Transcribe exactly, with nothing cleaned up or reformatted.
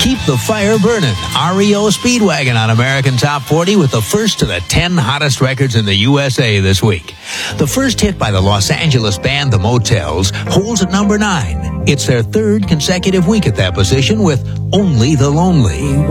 Keep the fire burning. R E O Speedwagon on American Top forty with the first to the ten hottest records in the U S A this week. The first hit by the Los Angeles band The Motels holds at number nine. It's their third consecutive week at that position with Only the Lonely.